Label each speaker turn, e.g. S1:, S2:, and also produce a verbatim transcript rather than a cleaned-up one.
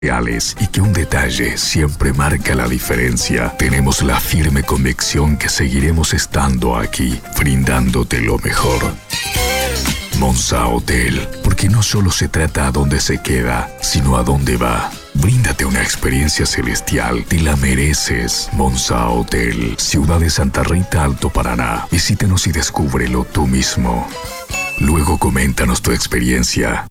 S1: reales y que un detalle siempre marca la diferencia. Tenemos la firme convicción que seguiremos estando aquí, brindándote lo mejor. Monza Hotel, porque no solo se trata a dónde se queda, sino a dónde va. Bríndate una experiencia celestial, te la mereces. Monza Hotel, Ciudad de Santa Rita, Alto Paraná. Visítenos y descúbrelo tú mismo. Luego coméntanos tu experiencia.